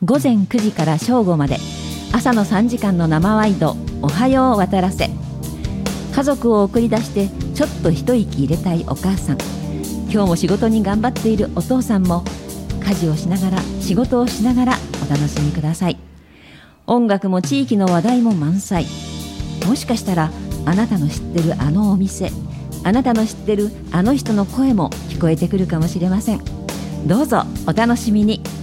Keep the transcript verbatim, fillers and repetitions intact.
ごぜんくじから正午まで朝のさんじかんの生ワイド、おはよう渡らせ。家族を送り出してちょっと一息入れたいお母さん、今日も仕事に頑張っているお父さんも、家事をしながら仕事をしながらお楽しみください。音楽も地域の話題も満載。もしかしたらあなたの知ってるあのお店、あなたの知ってるあの人の声も聞こえてくるかもしれません。どうぞお楽しみに。